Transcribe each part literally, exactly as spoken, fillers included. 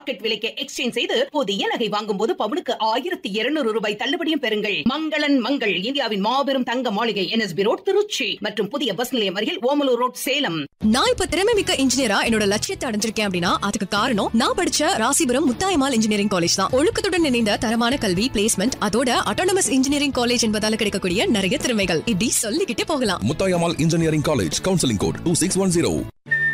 Market விலைக்கு exchange செய்து புதிய நகை வாங்கும் போது பவுனுக்கு ஆயிரத்தி இருநூறு ரூபாய் தள்ளுபடியும் பெறுங்கள். மங்களன் மங்கள் இந்தியாவின் மாபெரும் தங்க மாளிகை என்எஸ்பி ரோட் திருச்சி மற்றும் புதிய பஸ் நிலையம் அருகில் ஓமலூர் ரோட் சேலம். நான் இப்ப திறமை மிக்க இன்ஜினியரா என்னோட லட்சியத்தை அடைஞ்சிருக்கேன் அப்படின்னா அதுக்கு காரணம் நான் படிச்ச ராசிபுரம் முத்தாயம்மாள் இன்ஜினியரிங் காலேஜ் தான். ஒழுக்கத்துடன் இணைந்த தரமான கல்வி, பிளேஸ்மெண்ட், அதோட அட்டானமஸ் இன்ஜினியரிங் காலேஜ் என்பதால கிடைக்கக்கூடிய நிறைய திறமைகள் இப்படி சொல்லிக்கிட்டே போகலாம். Muthayammal engineering college, counselling code two six one zero.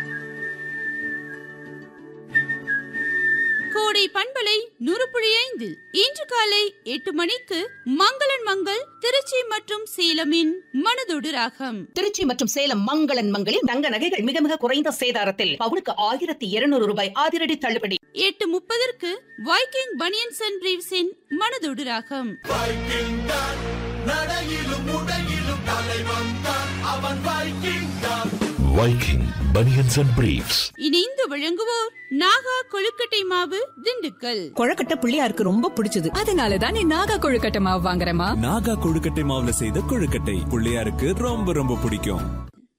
கோடை பண்பலை நூறு புள்ளி ஐந்து இன்று காலை எட்டு மணிக்கு மங்களன் மங்கள் திருச்சி மற்றும் சேலமின் மனதோடு ராகம். திருச்சி மற்றும் சேலம் மங்களன் மங்களில் தங்க நகைகள் மிக மிக குறைந்த சேதாரத்தில் பவுனுக்கு ஆயிரத்தி இருநூறு ரூபாய் அதிரடி தள்ளுபடி. எட்டு முப்பதற்கு வைக்கிங் பனியன்ஸ் அண்ட் பிரீவ்ஸின் மனதோடு ராகம். Viking banians and briefs. இணைந்து வழங்குவோர் நாகா கொழுக்கட்டை மாவு, திண்டுக்கல். கொழுக்கட்டை பிள்ளையாருக்கு ரொம்ப பிடிச்சது, அதனாலதான் நீ நாகா கொழுக்கட்டை மாவு வாங்குறமா. நாகா கொழுக்கட்டை மாவுல செய்த கொழுக்கட்டை பிள்ளையாருக்கு ரொம்ப ரொம்ப பிடிக்கும்.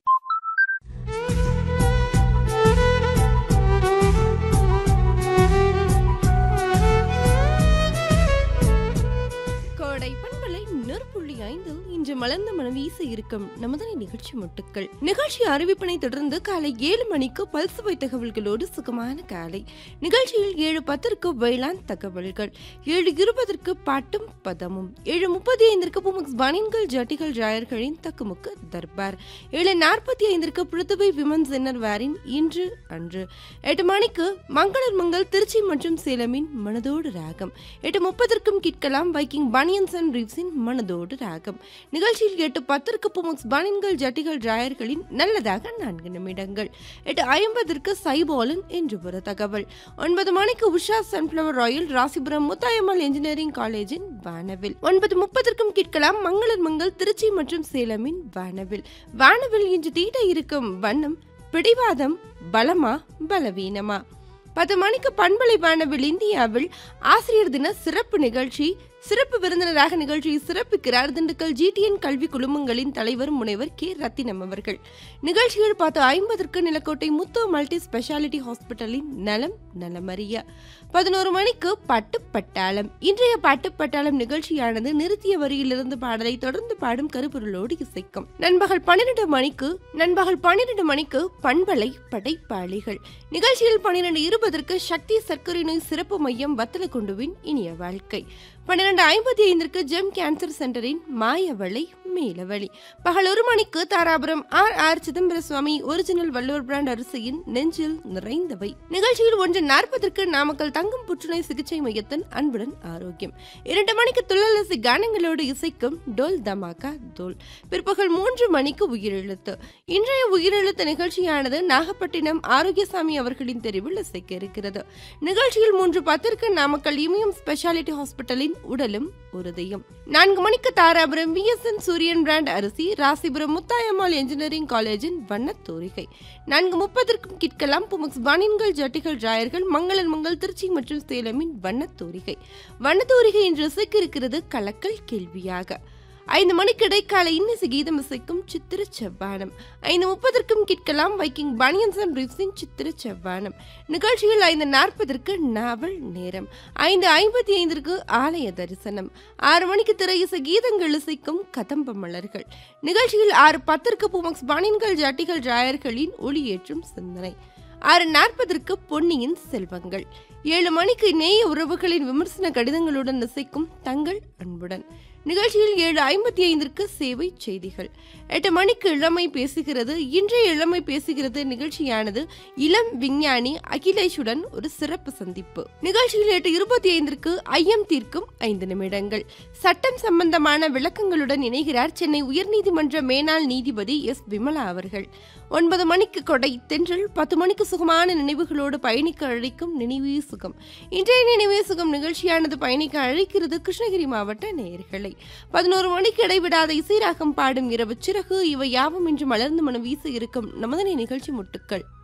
கோடை பண்பலை நூறு புள்ளி ஐந்தில் இன்று மலர்ந்த மனம் வீச இருக்கும் நமதனை நிகழ்ச்சி முட்டுக்கள். நிகழ்ச்சி அறிவிப்பினை தொடர்ந்து காலை ஏழு மணிக்கு பல்சுவை தகவல்களோடு சுகமான காலை நிகழ்ச்சியில் ஏழு பத்திற்கு வேளாண் தகவல்கள், ஏழு இருபதற்கு பாட்டும் பதமும், ஏழு முப்பத்தி ஐந்திற்கு புமக்ஸ் பனின்கள் ஜட்டிகள் ஜாயர்களின் தக்குமுக்கு தர்பார், ஏழு நாற்பத்தி ஐந்திற்கு பிருத்திவி விமன்ஸ் இன்னர் வேரின் இன்று அன்று, எட்டு மணிக்கு மங்களர் மங்கள் திருச்சி மற்றும் சேலமின் மனதோடு ராகம், எட்டு முப்பதற்கும் கேட்கலாம் வைக்கிங் பனியன்ஸ் அண்ட் பிரீவ்ஸின் மனதோடு ராகம். நிகழ்ச்சியில் எட்டு பத்திற்கு புமக்ஸ் பனின்கள் ஜட்டிகள் டிராயர்களின் நல்லதாக நான்கு நிமிடங்கள், எட்டு ஐம்பதற்கு சைபாலன் என்று ஒரு தகவல், ஒன்பது மணிக்கு Usha sunflower oil Rasipuram Muthayammal engineering காலேஜின் வானவில், ஒன்பது முப்பதற்கும் கேட்கலாம் மங்களர் மங்கள் திருச்சி மற்றும் சேலமின் வானவில். வானவில் இன்று தீட்ட இருக்கும் வண்ணம் பிடிவாதம் பலமா பலவீனமா. பத்து மணிக்கு பண்பலை வானவில் இந்தியாவில் ஆசிரியர் தின சிறப்பு நிகழ்ச்சி, சிறப்பு விருந்தினராக நிகழ்ச்சியை சிறப்பிக்கிறார் திண்டுக்கல் ஜிடிஎன் கல்வி குழுமங்களின் தலைவர் முனைவர் கே ரத்தினம் அவர்கள். நிகழ்ச்சியில் பார்த்து ஐம்பதற்கு நிலக்கோட்டை முத்து மல்டி ஸ்பெஷாலிட்டி ஹாஸ்பிட்டலின் நலம் நலமறிய. பதினோரு மணிக்கு பட்டு பட்டாளம். இன்றைய பட்டு பட்டாளம் நிகழ்ச்சியானது நிறுத்திய வரியிலிருந்து பாடலை தொடர்ந்து பாடும் கருப்பொருளோடு இசைக்கும். நண்பகல் பன்னிரண்டு மணிக்கு நண்பகல் பன்னிரண்டு மணிக்கு பண்பலை படைப்பாளிகள் நிகழ்ச்சியில் பன்னிரண்டு இருபதற்கு சக்தி சர்க்கரை நோய் சிறப்பு மையம் வத்தலக்குண்டுவின் இனிய வாழ்க்கை, பன்னிரண்டு ஐம்பத்தி ஐந்திற்கு ஜெம் கேன்சர் சென்டரின் மாயவளை மேலவழி, பகல் ஒரு மணிக்கு தாராபுரம் ஆர் ஆர் சிதம்பர சுவாமி ஒரிஜினல் வள்ளுவர் பிராண்ட் அரிசியின் நெஞ்சில் நிறைந்தவை நிகழ்ச்சியில் ஒன்று நாற்பதற்கு நாமக்கல் தங்கம் புற்றுநோய் சிகிச்சை மையத்தின் அன்புடன் ஆரோக்கியம், இரண்டு மணிக்கு துள்ளலசி கானங்களோடு இசைக்கும் டோல் தமாகா தோல், பிற்பகல் மூன்று மணிக்கு உயிரெழுத்து. இன்றைய உயிரெழுத்து நிகழ்ச்சியானது நாகப்பட்டினம் ஆரோக்கியசாமி அவர்களின் தெரிவில் இசைக்க இருக்கிறது. நிகழ்ச்சியில் மூன்று பத்திற்கு நாமக்கல் இமயம் ஸ்பெஷாலிட்டி ஹாஸ்பிட்டலின் உடலும் உறுதியும், நான்கு மணிக்கு தாராபுரம் வி எஸ் என் சூரியன் பிராண்ட் அரிசி ராசிபுரம் முத்தாயம்மாள் இன்ஜினியரிங் காலேஜின் வண்ணத்தோரிகை, நான்கு முப்பதற்கும் கேட்கலாம் புமக்ஸ் பனின்கள் ஜட்டிகள் டிராயர்கள் மங்களன் மங்கள் திருச்சி மற்றும் சேலமின் வண்ணத்தோரிகை. வண்ணத்தோரிகை இன்று இசைக்க இருக்கிறது கலக்கல் கேள்வியாக. ஐந்து மணிக்கு இடைக்கால இன்னிசை கீதம் இசைக்கும் சித்திர செவ்வானம், ஐந்து முப்பதற்கும் கேட்கலாம் வைக்கிங் பனியன்ஸ் அண்ட் பிரீவ்ஸின் சித்திர செவ்வானம். நிகழ்ச்சியில் ஐந்து நாற்பதற்கு நாவல் நேரம், ஐந்து ஐம்பத்தி ஐந்திற்கு ஆலய தரிசனம், ஆறு மணிக்கு திரை இசை கீதங்கள் இசைக்கும் கதம்ப மலர்கள். நிகழ்ச்சியில் ஆறு பத்திற்கு புமக்ஸ் பனின்கள் ஜட்டிகள் டிராயர்களின் ஒளியேற்றும் சிந்தனை, ஆறு நாற்பதற்கு பொன்னியின் செல்வங்கள், ஏழு மணிக்கு நேய உறவுகளின் விமர்சன கடிதங்களுடன் இசைக்கும் தங்கள் அன்புடன். நிகழ்ச்சியில் ஏழு ஐம்பத்தி ஐந்திற்கு சேவை செய்திகள், எட்டு மணிக்கு இளமை பேசுகிறது. இன்றைய இளமை பேசுகிறது நிகழ்ச்சியானது இளம் விஞ்ஞானி அகிலேஷுடன் ஒரு சிறப்பு சந்திப்பு. நிகழ்ச்சியில் எட்டு இருபத்தி ஐந்திற்கு ஐயம் தீர்க்கும் ஐந்து நிமிடங்கள், சட்டம் சம்பந்தமான விளக்கங்களுடன் இணைகிறார் சென்னை உயர்நீதிமன்ற மேனாள் நீதிபதி எஸ் விமலா அவர்கள். ஒன்பது மணிக்கு கொடை தென்றல், பத்து மணிக்கு சுகமான நினைவுகளோடு பயணிக்க அழைக்கும் நினைவே சுகம். இன்றைய நினைவே சுகம் நிகழ்ச்சியானது பயணிக்க அழைக்கிறது கிருஷ்ணகிரி மாவட்ட நேயர்களை. பதினோரு மணிக்கு இடைவிடாத இசைராகம் பாடும் இரவு சிறகு. இவை யாவும் இன்று மலர்ந்து மனம் வீச இருக்கும் நமதனை நிகழ்ச்சி முட்டுக்கள்.